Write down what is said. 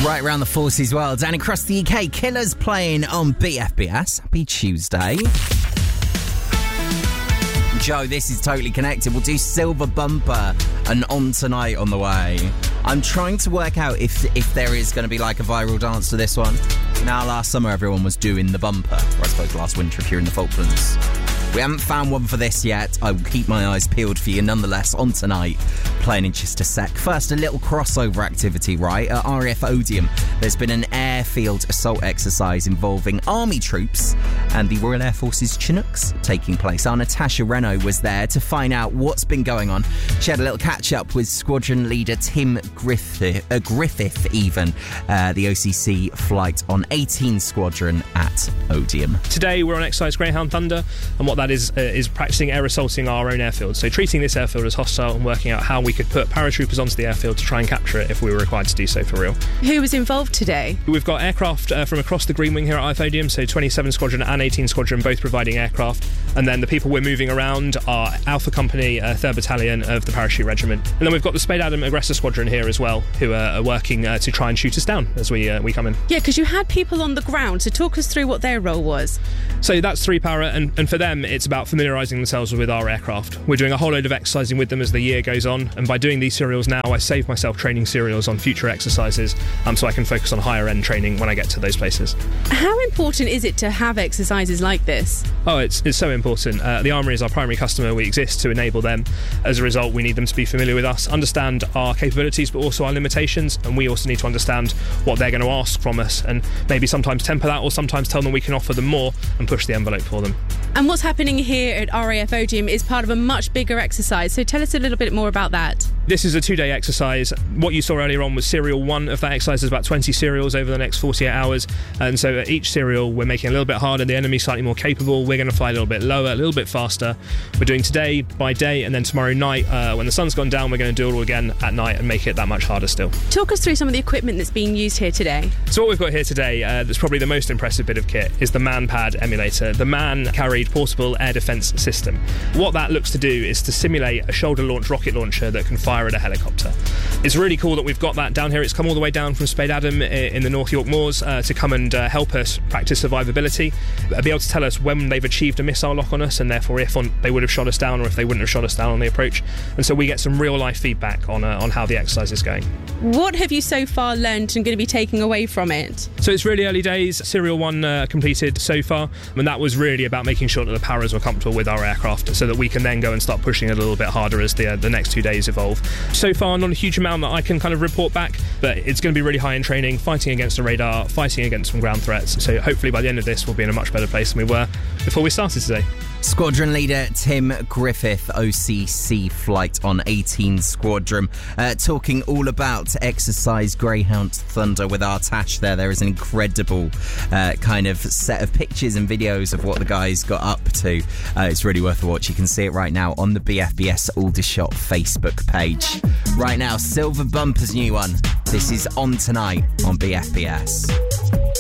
Right around the Forces world and across the UK, Killers playing on BFBS. Happy Tuesday. Joe, this is totally connected. We'll do Silver Bumper and On Tonight on the way. I'm trying to work out if there is going to be like a viral dance to this one. Now, last summer everyone was doing the bumper, or I suppose last winter if you're in the Falklands. We haven't found one for this yet. I will keep my eyes peeled for you nonetheless. On Tonight, playing in just a sec. First, a little crossover activity, right? At RAF Odium, there's been an airfield assault exercise involving army troops and the Royal Air Force's Chinooks taking place. Our Natasha Reno was there to find out what's been going on. She had a little catch-up with squadron leader Tim Griffith even, the OCC flight on 18 Squadron at Odium. Today, we're on exercise Greyhound Thunder, and what that is practicing air assaulting our own airfield. So treating this airfield as hostile and working out how we could put paratroopers onto the airfield to try and capture it if we were required to do so for real. Who was involved today? We've got aircraft from across the Green Wing here at IFOdium, so 27 Squadron and 18 Squadron both providing aircraft. And then the people we're moving around are Alpha Company, 3rd Battalion of the Parachute Regiment. And then we've got the Spade Adam Aggressor Squadron here as well, who are working to try and shoot us down as we come in. Yeah, because you had people on the ground, so talk us through what their role was. So that's 3 Para, and for them it's about familiarising themselves with our aircraft. We're doing a whole load of exercising with them as the year goes on, and by doing these serials now, I save myself training serials on future exercises, so I can focus on higher end training when I get to those places. How important is it to have exercises like this? Oh, it's so important. The Armoury is our primary customer. We exist to enable them. As a result, we need them to be familiar with us, understand our capabilities, but also our limitations, and we also need to understand what they're going to ask from us, and maybe sometimes temper that, or sometimes tell them we can offer them more and push the envelope for them. And what's happening here at RAF Odium is part of a much bigger exercise, so tell us a little bit more about that. This is a 2-day exercise. What you saw earlier on was serial 1 of that exercise. There's about 20 serials over the next 48 hours, and so at each serial we're making it a little bit harder, the enemy slightly more capable, we're going to fly a little bit lower, a little bit faster. We're doing today by day, and then tomorrow night, when the sun's gone down, we're going to do it all again at night and make it that much harder still. Talk us through some of the equipment that's being used here today. So what we've got here today, that's probably the most impressive bit of kit, is the MANPAD emulator, the man-carried portable air defence system. What that looks to do is to simulate a shoulder-launched rocket launcher that can fire at a helicopter. It's really cool that we've got that down here. It's come all the way down from Spade Adam in the North York Moors to come and help us practice survivability, be able to tell us when they've achieved a missile lock on us, and therefore if they would have shot us down or if they wouldn't have shot us down on the approach. And so we get some real-life feedback on how the exercise is going. What have you so far learned and going to be taking away from it? So it's really early days. Serial 1 completed so far, and that was really about making sure that the paras were comfortable with our aircraft so that we can then go and start pushing it a little bit harder as the next 2 days evolve. So far, not a huge amount that I can kind of report back, but it's going to be really high in training, fighting against the radar, fighting against some ground threats. So hopefully by the end of this, we'll be in a much better place than we were before we started today. Squadron leader Tim Griffith, OCC flight on 18 Squadron, talking all about exercise Greyhound Thunder with our Tash there. There is an incredible kind of set of pictures and videos of what the guys got up to. It's really worth a watch. You can see it right now on the BFBS Aldershot Facebook page. Right now, Silver Bumper's new one. This is On Tonight on BFBS.